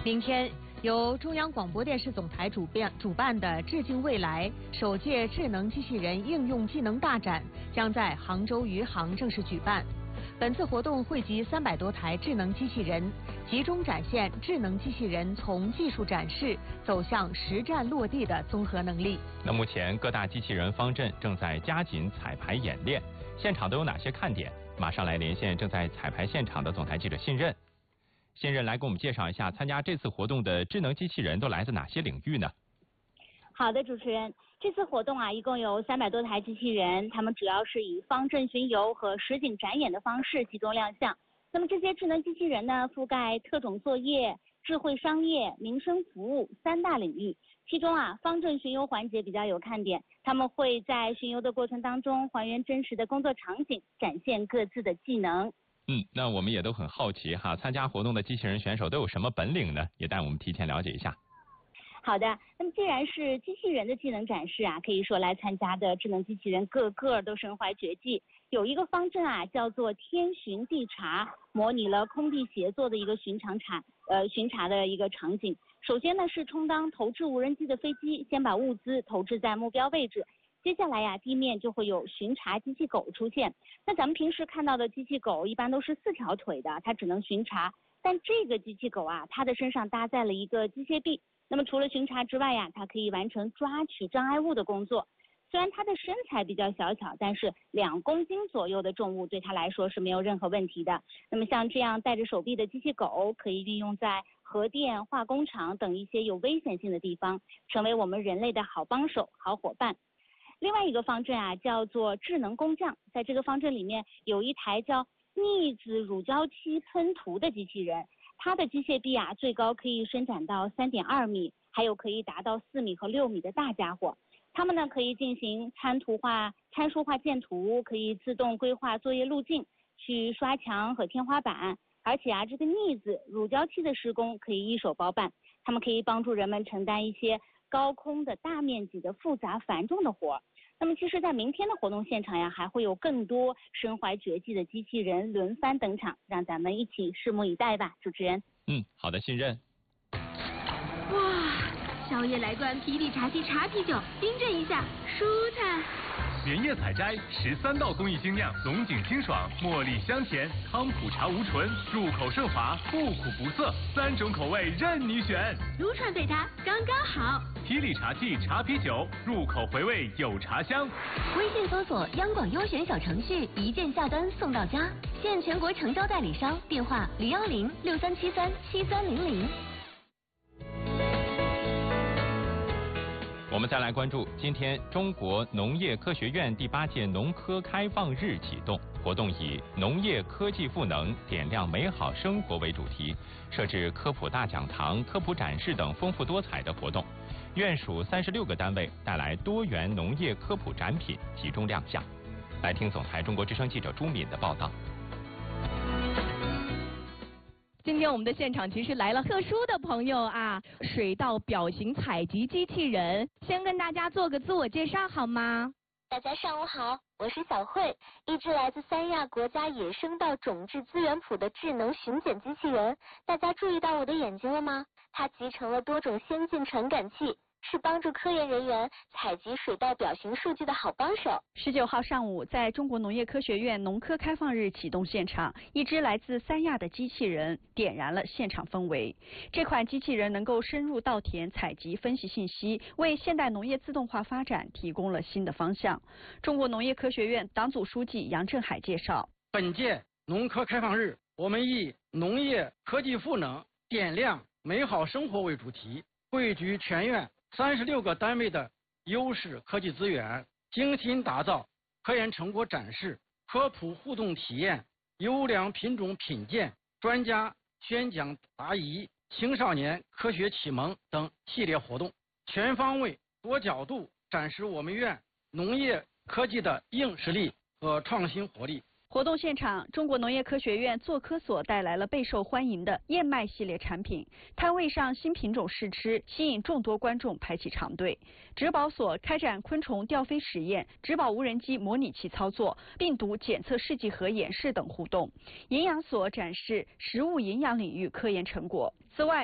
明天，由中央广播电视总台主办的“致敬未来”首届智能机器人应用技能大展将在杭州余杭正式举办。本次活动汇集300多台智能机器人，集中展现智能机器人从技术展示走向实战落地的综合能力。 那目前各大机器人方阵正在加紧彩排演练，现场都有哪些看点？马上来连线正在彩排现场的总台记者信任。信任来给我们介绍一下，参加这次活动的智能机器人都来自哪些领域呢？ 好的，主持人，这次活动一共有300多台机器人，它们主要是以方阵巡游和实景展演的方式集中亮相。那么这些智能机器人呢，覆盖特种作业、智慧商业、民生服务3大领域。其中方阵巡游环节比较有看点，他们会在巡游的过程当中还原真实的工作场景，展现各自的技能。 那我们也都很好奇参加活动的机器人选手都有什么本领呢？也带我们提前了解一下。 好的，那么既然是机器人的技能展示可以说来参加的智能机器人个个都身怀绝技。有一个方阵叫做天巡地查，模拟了空地协作的一个巡查的一个场景。首先呢是充当投掷无人机的飞机，先把物资投掷在目标位置。接下来地面就会有巡查机器狗出现。那咱们平时看到的机器狗一般都是4条腿的，它只能巡查。但这个机器狗它的身上搭载了一个机械臂。那么除了巡查之外它可以完成抓取障碍物的工作。虽然它的身材比较小巧，但是2公斤左右的重物对它来说是没有任何问题的。那么像这样带着手臂的机器狗，可以运用在核电、化工厂等一些有危险性的地方，成为我们人类的好帮手、好伙伴。另外一个方阵叫做智能工匠，在这个方阵里面有一台叫逆子乳胶漆喷涂的机器人，它的机械臂最高可以伸展到3.2米，还有可以达到4米和6米的大家伙。它们呢可以进行参数化建图，可以自动规划作业路径，去刷墙和天花板。而且这个逆子乳胶漆的施工可以一手包办，它们可以帮助人们承担一些高空的大面积的复杂繁重的活。那么其实在明天的活动现场还会有更多身怀绝技的机器人轮番登场，让咱们一起拭目以待吧。主持人。 好的，信任。 哇，宵夜来罐皮里茶鸡茶啤酒，冰镇一下，舒坦。 连夜采摘13道工艺精酿，龙井清爽，茉莉香甜，康普茶无醇，入口顺滑，不苦不涩，3种口味任你选。 撸串对它刚刚好。 皮里茶记茶啤酒，入口回味有茶香。 微信搜索央广优选小程序，一键下单送到家。现全国成交代理商，电话010-6373-7300。 我们再来关注，今天中国农业科学院第8届农科开放日启动，活动以农业科技赋能，点亮美好生活为主题，设置科普大讲堂、科普展示等丰富多彩的活动。院属36个单位带来多元农业科普展品集中亮相。来听总台中国之声记者朱敏的报道。 今天我们的现场其实来了特殊的朋友水稻表型采集机器人，先跟大家做个自我介绍好吗？ 大家上午好，我是小慧，一只来自3亚国家野生稻种质资源库的智能巡检机器人。大家注意到我的眼睛了吗？它集成了多种先进传感器，是帮助科研人员采集水稻表型数据的好帮手。 19号上午，在中国农业科学院农科开放日启动现场，一只来自3亚的机器人点燃了现场氛围。这款机器人能够深入稻田采集分析信息，为现代农业自动化发展提供了新的方向。中国农业科学院党组书记杨振海介绍， 本届农科开放日，我们以农业科技赋能，点亮美好生活为主题，汇聚全院36个单位的优势科技资源，精心打造科研成果展示、科普互动体验、优良品种品鉴、专家宣讲答疑、青少年科学启蒙等系列活动，全方位、多角度展示我们院农业科技的硬实力和创新活力。 活动现场，中国农业科学院做科所带来了备受欢迎的燕麦系列产品，摊位上新品种试吃，吸引众多观众排起长队。植保所开展昆虫吊飞实验、植保无人机模拟器操作、病毒检测试剂盒演示等互动。营养所展示食物营养领域科研成果。此外，